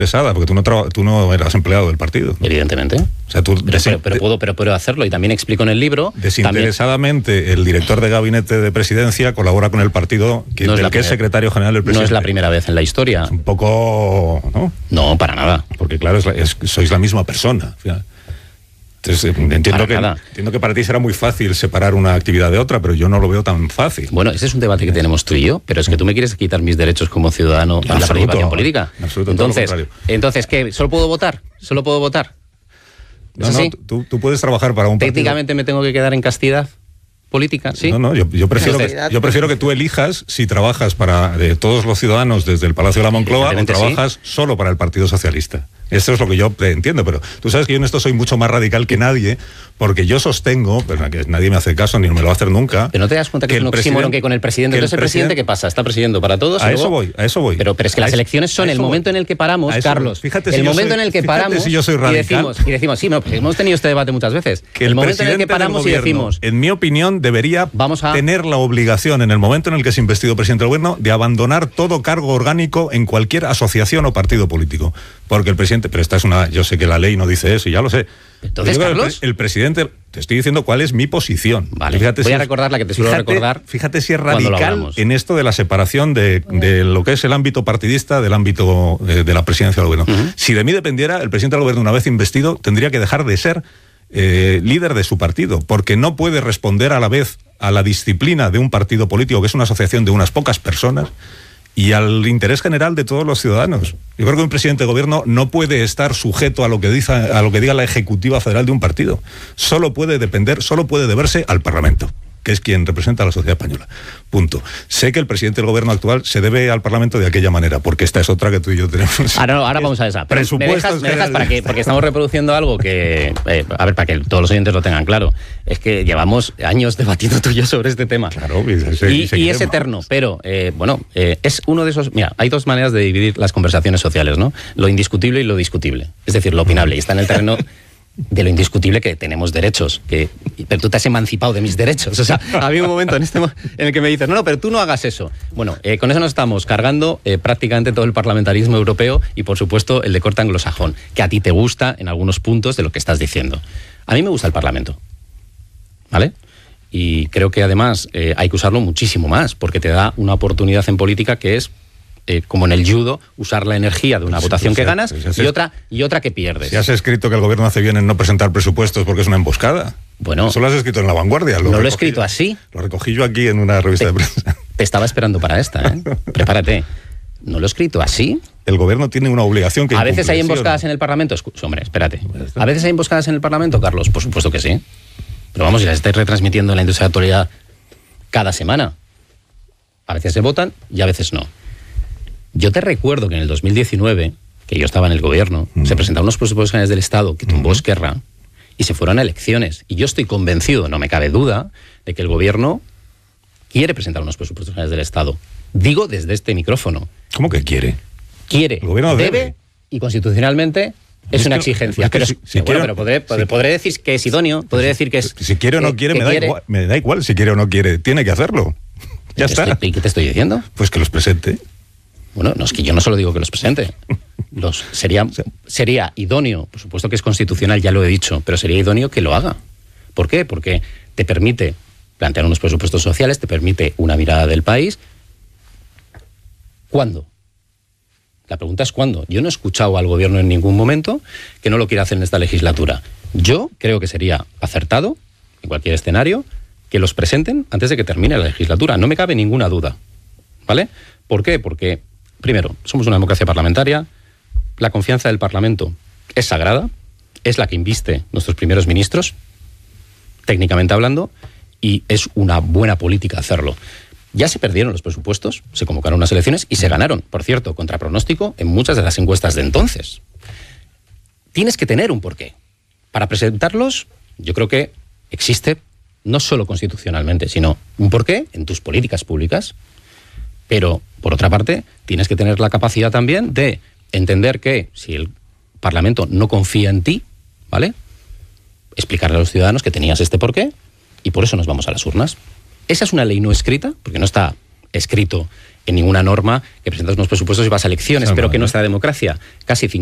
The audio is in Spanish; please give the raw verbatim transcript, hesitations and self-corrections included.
pesada, porque tú no, traba, tú no eras empleado del partido, ¿no? Evidentemente. O sea, tú pero, pero, pero, puedo, pero puedo hacerlo, y también explico en el libro... Desinteresadamente, también, el director de gabinete de presidencia colabora con el partido, que, no es del la que primera, es secretario general del presidente. No es la primera vez en la historia. Es un poco... ¿no? No, para nada. Porque claro, es, es, sois la misma persona. Entonces, entiendo que, entiendo que para ti será muy fácil separar una actividad de otra, pero yo no lo veo tan fácil. Bueno, ese es un debate que tenemos tú y yo, pero es que tú me quieres quitar mis derechos como ciudadano en la participación política. Absoluto, entonces, entonces, ¿qué? ¿Solo puedo votar? ¿Solo puedo votar? No, no, tú, tú puedes trabajar para un partido. ¿Técnicamente me tengo que quedar en castidad política? ¿Sí? No, no, yo, yo, prefiero que, yo prefiero que tú elijas si trabajas para de todos los ciudadanos desde el Palacio de la Moncloa o trabajas sí. solo para el Partido Socialista. Eso es lo que yo entiendo, pero tú sabes que yo en esto soy mucho más radical que nadie, porque yo sostengo, pero que nadie me hace caso ni me lo va a hacer nunca. Pero no te das cuenta que, que es un oxímoron que con el presidente, entonces el presidente, ¿qué pasa? ¿Está presidiendo para todos? A luego... eso voy, a eso voy. Pero, pero es que las elecciones son el momento voy. en el que paramos, Carlos, fíjate el si momento soy, en el que paramos si yo soy radical, y decimos, y decimos, sí, no, pues hemos tenido este debate muchas veces, que el, el momento en el que paramos gobierno, y decimos... En mi opinión, debería vamos a... tener la obligación, en el momento en el que es investido presidente del gobierno, de abandonar todo cargo orgánico en cualquier asociación o partido político. Porque el presidente, pero esta es una, yo sé que la ley no dice eso y ya lo sé. Entonces, Carlos, el, el presidente, te estoy diciendo cuál es mi posición. Vale, fíjate voy si a recordar la que te suelo fíjate, recordar. Fíjate si es radical en esto de la separación de, de lo que es el ámbito partidista del ámbito de, de la presidencia del gobierno. Uh-huh. Si de mí dependiera, el presidente del gobierno, una vez investido, tendría que dejar de ser eh, líder de su partido, porque no puede responder a la vez a la disciplina de un partido político, que es una asociación de unas pocas personas, y al interés general de todos los ciudadanos. Yo creo que un presidente de gobierno no puede estar sujeto a lo que dice, a lo que diga la ejecutiva federal de un partido. Solo puede depender, solo puede deberse al Parlamento, que es quien representa a la sociedad española. Punto. Sé que el presidente del gobierno actual se debe al Parlamento de aquella manera, porque esta es otra que tú y yo tenemos. Ahora, no, ahora vamos a esa. Pero me dejas, me dejas para que, porque estamos reproduciendo algo que, eh, a ver, para que todos los oyentes lo tengan claro, es que llevamos años debatiendo tú y yo sobre este tema. Claro, y, ese, y, y es eterno, pero, eh, bueno, eh, es uno de esos... Mira, hay dos maneras de dividir las conversaciones sociales, ¿no? Lo indiscutible y lo discutible. Es decir, lo opinable. Y está en el terreno... de lo indiscutible que tenemos derechos, que, pero tú te has emancipado de mis derechos. O sea, había un momento en este en el que me dices, no, no, pero tú no hagas eso. Bueno, eh, con eso nos estamos cargando eh, prácticamente todo el parlamentarismo europeo y, por supuesto, el de corte anglosajón, que a ti te gusta en algunos puntos de lo que estás diciendo. A mí me gusta el Parlamento, ¿vale? Y creo que, además, eh, hay que usarlo muchísimo más, porque te da una oportunidad en política que es Eh, como en el judo, usar la energía de una pues votación sí, pues que ganas pues y, otra, y otra que pierdes. Si has escrito que el gobierno hace bien en no presentar presupuestos porque es una emboscada. Bueno, eso lo has escrito en La Vanguardia. Lo no lo he escrito así. Lo recogí yo aquí en una revista te, de prensa. Te estaba esperando para esta, ¿eh? Prepárate. ¿No lo he escrito así? El gobierno tiene una obligación que ¿A veces hay ¿sí emboscadas no? en el Parlamento? Escucha, hombre, espérate. ¿A veces hay emboscadas en el Parlamento, Carlos? Por supuesto que sí. Pero vamos, si las estáis retransmitiendo en la industria de actualidad cada semana. A veces se votan y a veces no. Yo te recuerdo que en el dos mil diecinueve, que yo estaba en el gobierno, uh-huh. se presentaron unos presupuestos generales del Estado que tumbó uh-huh. Esquerra y se fueron a elecciones. Y yo estoy convencido, no me cabe duda, de que el gobierno quiere presentar unos presupuestos generales del Estado. Digo desde este micrófono. ¿Cómo que quiere? Quiere. El gobierno debe. debe y constitucionalmente es, es una que, exigencia. Es que pero, si, si bueno, quiere, pero podré, podré, si, podré decir que es idóneo, podré decir que es... Si quiere o no quiere, me da, quiere. Igual, me da igual si quiere o no quiere. Tiene que hacerlo. Ya está. Estoy, ¿y qué te estoy diciendo? Pues que los presente. Bueno, no es que yo no solo digo que los presente. Los, sería, sería idóneo, por supuesto que es constitucional, ya lo he dicho, pero sería idóneo que lo haga. ¿Por qué? Porque te permite plantear unos presupuestos sociales, te permite una mirada del país. ¿Cuándo? La pregunta es ¿cuándo? Yo no he escuchado al gobierno en ningún momento que no lo quiera hacer en esta legislatura. Yo creo que sería acertado, en cualquier escenario, que los presenten antes de que termine la legislatura. No me cabe ninguna duda. ¿Vale? ¿Por qué? Porque primero, somos una democracia parlamentaria, la confianza del Parlamento es sagrada, es la que inviste nuestros primeros ministros, técnicamente hablando, y es una buena política hacerlo. Ya se perdieron los presupuestos, se convocaron unas elecciones y se ganaron, por cierto, contra pronóstico en muchas de las encuestas de entonces. Tienes que tener un porqué. Para presentarlos, yo creo que existe, no solo constitucionalmente, sino un porqué en tus políticas públicas. Pero, por otra parte, tienes que tener la capacidad también de entender que si el Parlamento no confía en ti, ¿vale?, explicarle a los ciudadanos que tenías este porqué y por eso nos vamos a las urnas. Esa es una ley no escrita, porque no está escrito en ninguna norma que presentas unos presupuestos y vas a elecciones, pero que nuestra democracia casi